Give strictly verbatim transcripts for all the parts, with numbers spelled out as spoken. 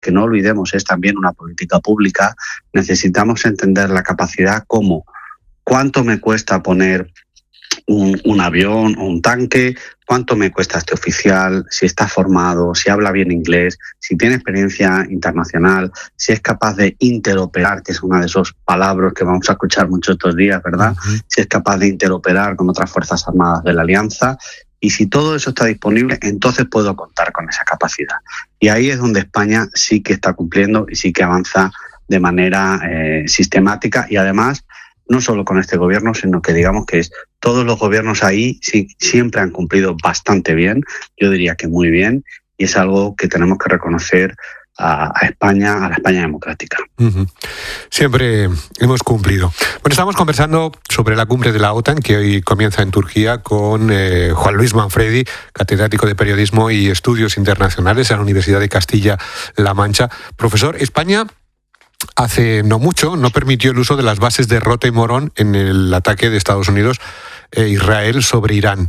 que no olvidemos es también una política pública, necesitamos entender la capacidad como cuánto me cuesta poner Un, un avión o un tanque, cuánto me cuesta este oficial, si está formado, si habla bien inglés, si tiene experiencia internacional, si es capaz de interoperar, que es una de esos palabras que vamos a escuchar mucho estos días, ¿verdad? Uh-huh. Si es capaz de interoperar con otras Fuerzas Armadas de la Alianza. Y si todo eso está disponible, entonces puedo contar con esa capacidad. Y ahí es donde España sí que está cumpliendo y sí que avanza de manera eh, sistemática y además no solo con este gobierno, sino que digamos que es todos los gobiernos ahí sí, siempre han cumplido bastante bien, yo diría que muy bien, y es algo que tenemos que reconocer a, a España, a la España democrática. Uh-huh. Siempre hemos cumplido. Bueno, estamos conversando sobre la cumbre de la OTAN, que hoy comienza en Turquía, con eh, Juan Luis Manfredi, catedrático de Periodismo y Estudios Internacionales en la Universidad de Castilla-La Mancha. Profesor, España hace no mucho no permitió el uso de las bases de Rota y Morón en el ataque de Estados Unidos e Israel sobre Irán.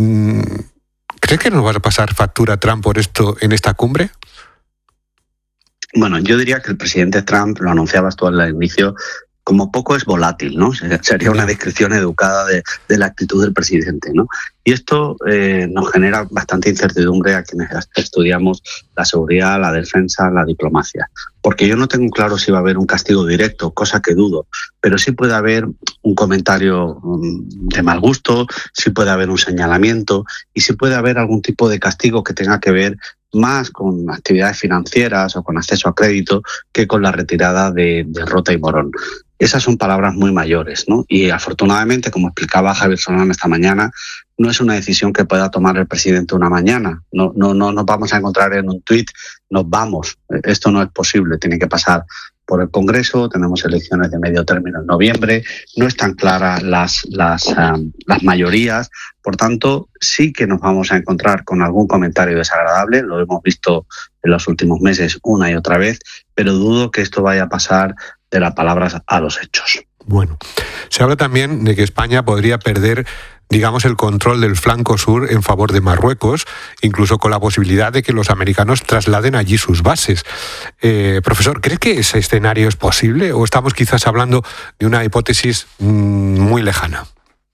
¿Crees que nos va a pasar factura Trump por esto en esta cumbre? Bueno, yo diría que el presidente Trump, lo anunciabas tú al inicio, como poco es volátil, ¿no? Sería una descripción educada de, de la actitud del presidente, ¿no? Y esto eh, nos genera bastante incertidumbre a quienes estudiamos la seguridad, la defensa, la diplomacia. Porque yo no tengo claro si va a haber un castigo directo, cosa que dudo, pero sí puede haber un comentario de mal gusto, sí puede haber un señalamiento y sí puede haber algún tipo de castigo que tenga que ver más con actividades financieras o con acceso a crédito que con la retirada de, de Rota y Morón. Esas son palabras muy mayores, ¿no? Y afortunadamente, como explicaba Javier Solana esta mañana, no es una decisión que pueda tomar el presidente una mañana. No, no, no nos vamos a encontrar en un tuit, nos vamos. Esto no es posible, tiene que pasar por el Congreso, tenemos elecciones de medio término en noviembre, no están claras las, las, um, las mayorías, por tanto, sí que nos vamos a encontrar con algún comentario desagradable, lo hemos visto en los últimos meses una y otra vez, pero dudo que esto vaya a pasar de las palabras a los hechos. Bueno, se habla también de que España podría perder, digamos, el control del flanco sur en favor de Marruecos, incluso con la posibilidad de que los americanos trasladen allí sus bases. Eh, profesor, ¿cree que ese escenario es posible o estamos quizás hablando de una hipótesis mmm, muy lejana?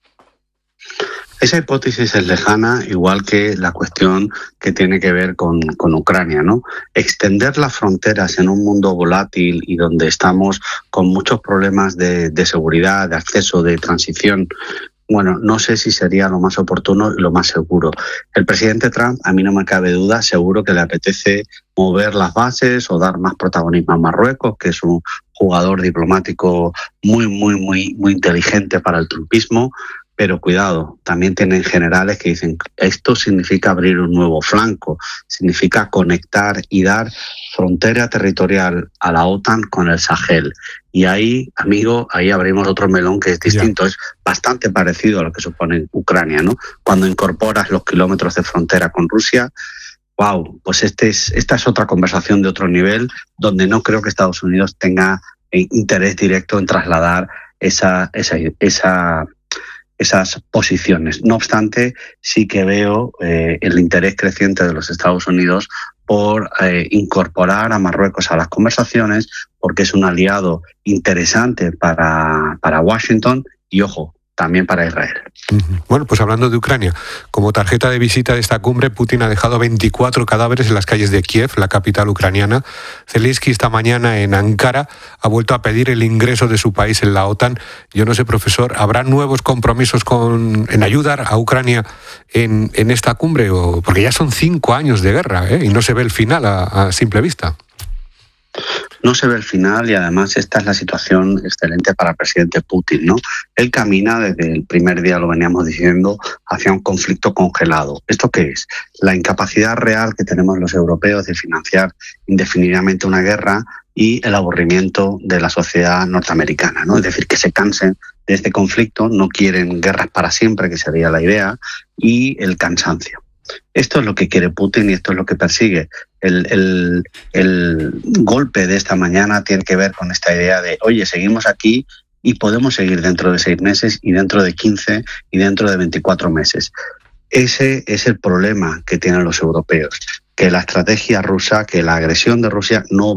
Esa hipótesis es lejana, igual que la cuestión que tiene que ver con, con Ucrania, ¿no? Extender las fronteras en un mundo volátil y donde estamos con muchos problemas de, de seguridad, de acceso, de transición, bueno, no sé si sería lo más oportuno y lo más seguro. El presidente Trump, a mí no me cabe duda, seguro que le apetece mover las bases o dar más protagonismo a Marruecos, que es un jugador diplomático muy, muy, muy, muy inteligente para el trumpismo. Pero cuidado, también tienen generales que dicen esto significa abrir un nuevo flanco, significa conectar y dar frontera territorial a la OTAN con el Sahel. Y ahí, amigo, ahí abrimos otro melón que es distinto, yeah. Es bastante parecido a lo que supone Ucrania, ¿no? Cuando incorporas los kilómetros de frontera con Rusia, wow, pues este es, esta es otra conversación de otro nivel, donde no creo que Estados Unidos tenga interés directo en trasladar esa, esa, esa esas posiciones. No obstante, sí que veo eh, el interés creciente de los Estados Unidos por eh, incorporar a Marruecos a las conversaciones, porque es un aliado interesante para, para Washington y, ojo, también para Israel. Bueno, pues hablando de Ucrania, como tarjeta de visita de esta cumbre, Putin ha dejado veinticuatro cadáveres en las calles de Kiev, la capital ucraniana. Zelensky esta mañana en Ankara ha vuelto a pedir el ingreso de su país en la OTAN. Yo no sé, profesor, ¿habrá nuevos compromisos con, en ayudar a Ucrania en, en esta cumbre? O, porque ya son cinco años de guerra, ¿eh? Y no se ve el final a, a simple vista. No se ve el final y además esta es la situación excelente para el presidente Putin, ¿no? Él camina desde el primer día, lo veníamos diciendo, hacia un conflicto congelado. ¿Esto qué es? La incapacidad real que tenemos los europeos de financiar indefinidamente una guerra y el aburrimiento de la sociedad norteamericana, ¿no? Es decir, que se cansen de este conflicto, no quieren guerras para siempre, que sería la idea, y el cansancio. Esto es lo que quiere Putin y esto es lo que persigue. El, el, el golpe de esta mañana tiene que ver con esta idea de, oye, seguimos aquí y podemos seguir dentro de seis meses y dentro de quince y dentro de veinticuatro meses. Ese es el problema que tienen los europeos. que la estrategia rusa, que la agresión de Rusia no